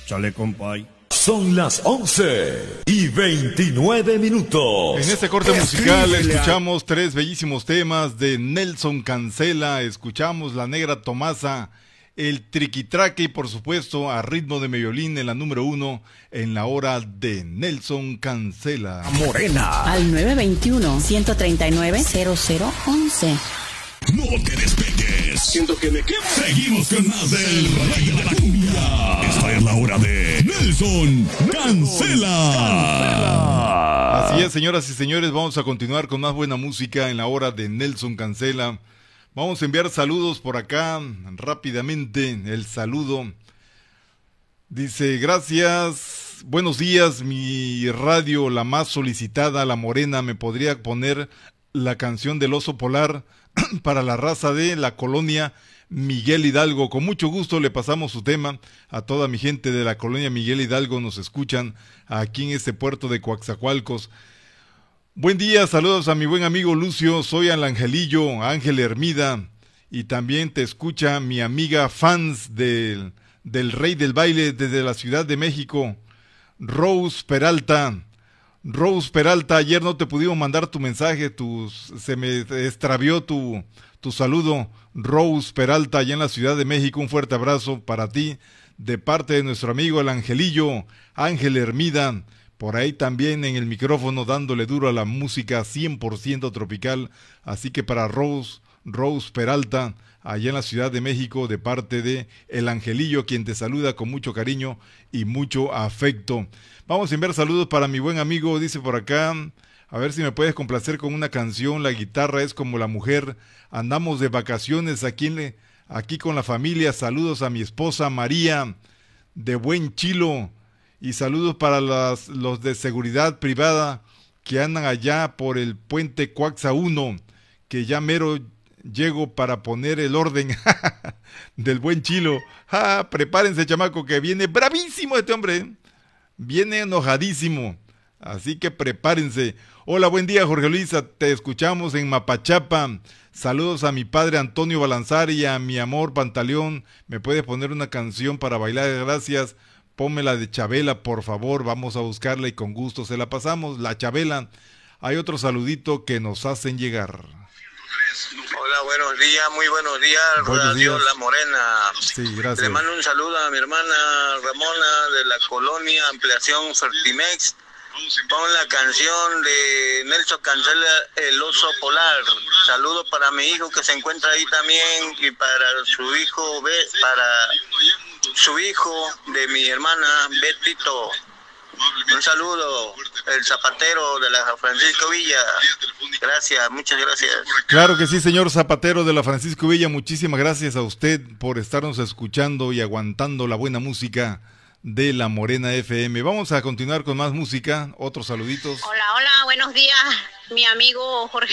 Chale, compay. Son las 11:29. En este corte musical escuchamos 3 bellísimos temas de Nelson Cancela. Escuchamos La Negra Tomasa, el Triquitraque y por supuesto a ritmo de violín en la número 1 en la hora de Nelson Cancela. Morena. Al 921-139-0011. No te despegues. Siento que me quemo. Seguimos con más del Rey de la Cumbia. Esta es la hora de Nelson Cancela. Así es, señoras y señores, vamos a continuar con más buena música en la hora de Nelson Cancela. Vamos a enviar saludos por acá rápidamente. El saludo dice: gracias, buenos días, mi radio, la más solicitada, La Morena. ¿Me podría poner la canción del oso polar para la raza de la colonia Miguel Hidalgo? Con mucho gusto le pasamos su tema a toda mi gente de la colonia Miguel Hidalgo. Nos escuchan aquí en este puerto de Coaxacualcos. Buen día, saludos a mi buen amigo Lucio, soy al Angelillo, Ángel Hermida, y también te escucha mi amiga fans del Rey del Baile desde la Ciudad de México, Rose Peralta. Rose Peralta, ayer no te pudimos mandar tu mensaje, se me extravió tu saludo. Rose Peralta, allá en la Ciudad de México, un fuerte abrazo para ti, de parte de nuestro amigo el Angelillo, Ángel Hermida, por ahí también en el micrófono dándole duro a la música 100% tropical, así que para Rose Peralta, allá en la Ciudad de México, de parte de el Angelillo, quien te saluda con mucho cariño y mucho afecto. Vamos a enviar saludos para mi buen amigo, dice por acá, a ver si me puedes complacer con una canción, La guitarra es como la mujer, andamos de vacaciones aquí con la familia, saludos a mi esposa María, de Buen Chilo, y saludos para los de seguridad privada que andan allá por el puente Coaxa 1, que ya mero llego para poner el orden del Buen Chilo. Prepárense, chamaco, que viene bravísimo este hombre, viene enojadísimo, así que prepárense. Hola, buen día, Jorge Luis, te escuchamos en Mapachapa. Saludos a mi padre Antonio Balanzar y a mi amor Pantaleón. ¿Me puedes poner una canción para bailar? Gracias. Ponme la de Chabela, por favor. Vamos a buscarla y con gusto se la pasamos. La Chabela. Hay otro saludito que nos hacen llegar. Hola, buenos días, muy buenos días, Buenos Radio días. La Morena. Sí, gracias. Le mando un saludo a mi hermana Ramona de la colonia Ampliación Fertimex. Pon la canción de Nelson Cancela, El Oso Polar. Saludos para mi hijo que se encuentra ahí también y para su hijo, de mi hermana Betito. Un saludo, el zapatero de la Francisco Villa. Gracias, muchas gracias. Claro que sí, señor Zapatero de la Francisco Villa. Muchísimas gracias a usted por estarnos escuchando y aguantando la buena música de La Morena FM. Vamos a continuar con más música. Otros saluditos. Hola, buenos días, mi amigo Jorge